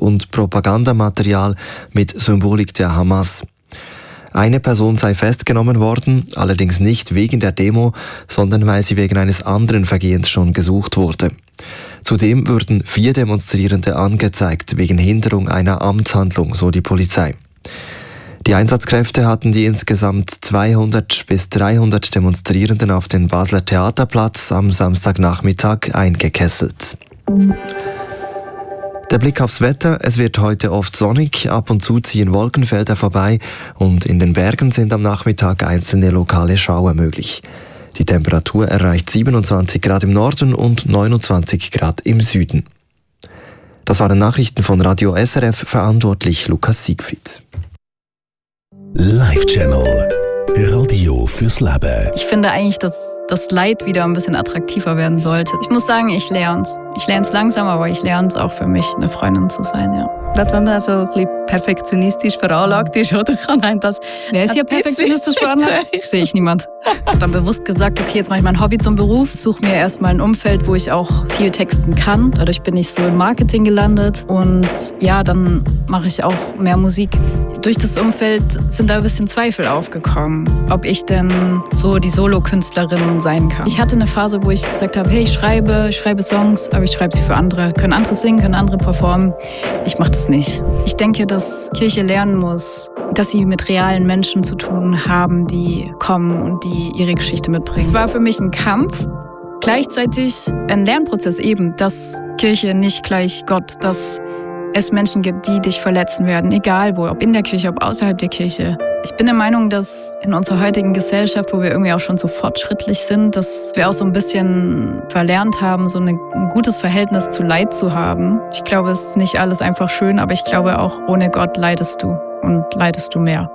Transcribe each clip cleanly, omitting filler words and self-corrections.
und Propagandamaterial mit Symbolik der Hamas. Eine Person sei festgenommen worden, allerdings nicht wegen der Demo, sondern weil sie wegen eines anderen Vergehens schon gesucht wurde. Zudem würden 4 Demonstrierende angezeigt wegen Hinderung einer Amtshandlung, so die Polizei. Die Einsatzkräfte hatten die insgesamt 200 bis 300 Demonstrierenden auf den Basler Theaterplatz am Samstagnachmittag eingekesselt. Der Blick aufs Wetter: Es wird heute oft sonnig, ab und zu ziehen Wolkenfelder vorbei und in den Bergen sind am Nachmittag einzelne lokale Schauer möglich. Die Temperatur erreicht 27 Grad im Norden und 29 Grad im Süden. Das waren Nachrichten von Radio SRF, verantwortlich Lukas Siegfried. Live-Channel. Radio fürs Leben. Ich finde eigentlich, dass das Leid wieder ein bisschen attraktiver werden sollte. Ich muss sagen, ich lerne es. Ich lerne es langsam, aber ich lerne es auch für mich, eine Freundin zu sein, ja. Gerade wenn man so ein bisschen perfektionistisch veranlagt ist, oder kann einem das... Wer ist hier perfektionistisch veranlagt? Sehe ich niemand. Ich habe dann bewusst gesagt, okay, jetzt mache ich mein Hobby zum Beruf, suche mir erstmal ein Umfeld, wo ich auch viel texten kann. Dadurch bin ich so im Marketing gelandet und ja, dann mache ich auch mehr Musik. Durch das Umfeld sind da ein bisschen Zweifel aufgekommen, ob ich denn so die Solokünstlerin sein kann. Ich hatte eine Phase, wo ich gesagt habe, hey, ich schreibe Songs, aber ich schreibe sie für andere. Können andere singen, können andere performen. Ich mache das nicht. Ich denke, dass Kirche lernen muss, dass sie mit realen Menschen zu tun haben, die kommen und die ihre Geschichte mitbringen. Es war für mich ein Kampf, gleichzeitig ein Lernprozess eben, dass Kirche nicht gleich Gott, dass es Menschen gibt, die dich verletzen werden, egal wo, ob in der Kirche, ob außerhalb der Kirche. Ich bin der Meinung, dass in unserer heutigen Gesellschaft, wo wir irgendwie auch schon so fortschrittlich sind, dass wir auch so ein bisschen verlernt haben, so ein gutes Verhältnis zu Leid zu haben. Ich glaube, es ist nicht alles einfach schön, aber ich glaube auch, ohne Gott leidest du und leidest du mehr.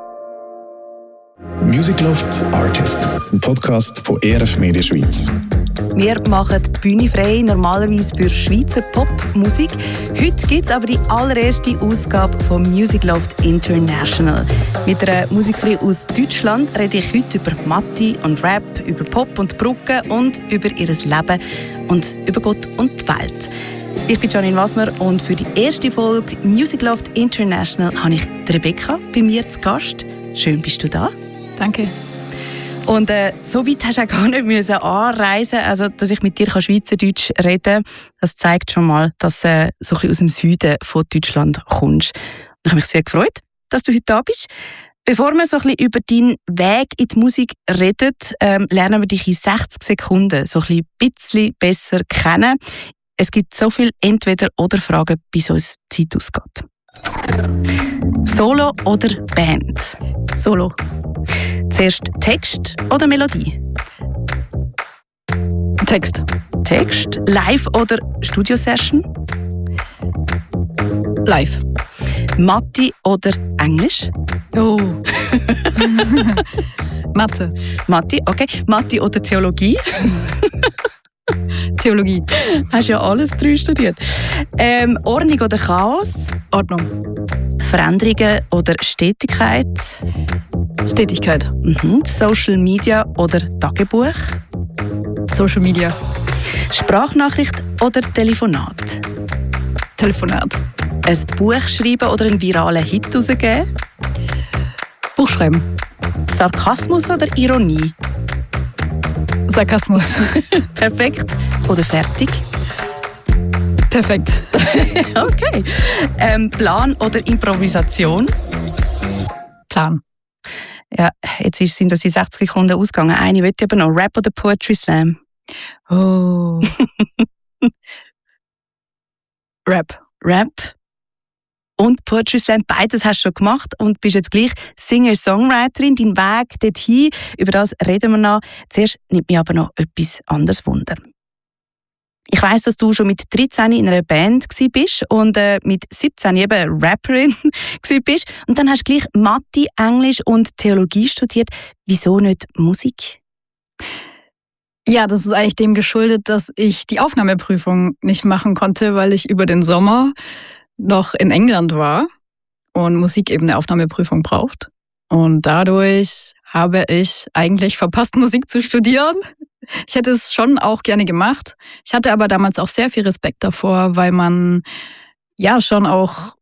Music Loft Artist, ein Podcast von ERF Media Schweiz. Wir machen die Bühne frei, normalerweise für Schweizer Popmusik. Heute gibt es aber die allererste Ausgabe von Music Loft International. Mit einer Musikfrei aus Deutschland rede ich heute über Matti und Rap, über Pop und Brücke und über ihr Leben und über Gott und die Welt. Ich bin Janine Wasmer und für die erste Folge Music Loft International habe ich Rebecca bei mir zu Gast. Schön, bist du da. Danke. Und so weit hast du auch gar nicht müssen anreisen, also dass ich mit dir Schweizerdeutsch reden kann. Das zeigt schon mal, dass du so ein bisschen aus dem Süden von Deutschland kommst. Ich habe mich sehr gefreut, dass du heute da bist. Bevor wir so ein bisschen über deinen Weg in die Musik reden, lernen wir dich in 60 Sekunden so ein bisschen besser kennen. Es gibt so viele Entweder-oder-Fragen, bis uns die Zeit ausgeht. Solo oder Band? Solo. Zuerst Text oder Melodie? Text. Text. Live oder Studio-Session? Live. Mathe oder Englisch? Oh. Mathe. Mathe, okay. Mathe oder Theologie? Theologie. Hast ja alles 3 studiert. Ordnung oder Chaos? Ordnung. Veränderungen oder Stetigkeit? Stetigkeit. Social Media oder Tagebuch? Social Media. Sprachnachricht oder Telefonat? Telefonat. Ein Buch schreiben oder einen viralen Hit rausgeben? Buch schreiben. Sarkasmus oder Ironie? Sarkasmus. Perfekt oder fertig? Perfekt. Okay. Plan oder Improvisation? Plan. Ja, jetzt sind das in 60 Sekunden ausgegangen. Eine will aber noch. Rap oder Poetry Slam? Oh. Rap. Rap und Poetry Slam, beides hast du schon gemacht und bist jetzt gleich Singer-Songwriterin. Dein Weg dorthin, über das reden wir noch. Zuerst nimmt mich aber noch etwas anderes Wunder. Ich weiss, dass du schon mit 13 in einer Band warst und mit 17 eben Rapperin warst. Und dann hast du gleich Mathe, Englisch und Theologie studiert. Wieso nicht Musik? Ja, das ist eigentlich dem geschuldet, dass ich die Aufnahmeprüfung nicht machen konnte, weil ich über den Sommer noch in England war und Musik eben eine Aufnahmeprüfung braucht. Und dadurch habe ich eigentlich verpasst, Musik zu studieren. Ich hätte es schon auch gerne gemacht. Ich hatte aber damals auch sehr viel Respekt davor, weil man ja schon auch